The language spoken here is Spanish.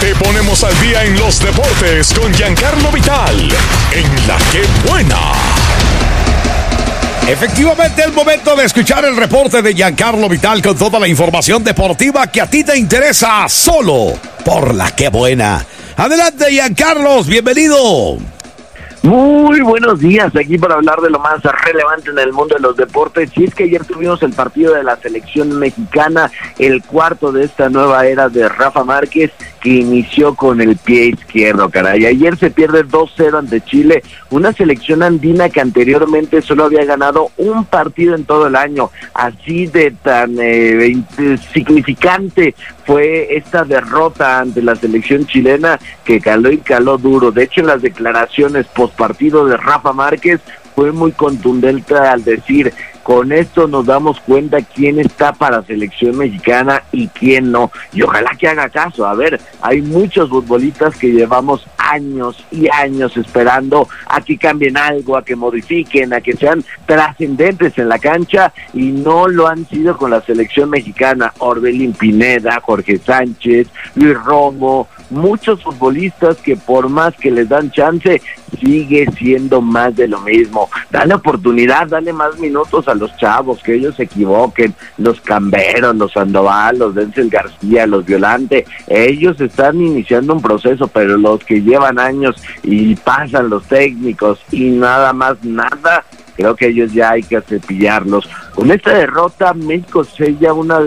Te ponemos al día en los deportes con Giancarlo Vital, en La Que Buena. Efectivamente, el momento de escuchar el reporte de Giancarlo Vital con toda la información deportiva que a ti te interesa, solo por La Que Buena. Adelante, Giancarlos, bienvenido. Muy buenos días, aquí para hablar de lo más relevante en el mundo de los deportes. Y es que ayer tuvimos el partido de la selección mexicana, el cuarto de esta nueva era de Rafa Márquez, que inició con el pie izquierdo, caray. Ayer se pierde 2-0 ante Chile, una selección andina que anteriormente solo había ganado un partido en todo el año. Así de tan significante fue esta derrota ante la selección chilena, que caló y caló duro. De hecho, en las declaraciones postpartido de Rafa Márquez fue muy contundente al decir: con esto nos damos cuenta quién está para selección mexicana y quién no. Y ojalá que haga caso. A ver, hay muchos futbolistas que llevamos años y años esperando a que cambien algo, a que modifiquen, a que sean trascendentes en la cancha, y no lo han sido con la selección mexicana. Orbelín Pineda, Jorge Sánchez, Luis Romo, muchos futbolistas que por más que les dan chance, sigue siendo más de lo mismo. Dale oportunidad, dale más minutos a los chavos, que ellos se equivoquen. Los Camberos, los Sandoval, los Denzel García, los Violante, ellos están iniciando un proceso, pero los que llevan años y pasan los técnicos y nada más nada, creo que ellos ya hay que cepillarlos. Con esta derrota, México sella una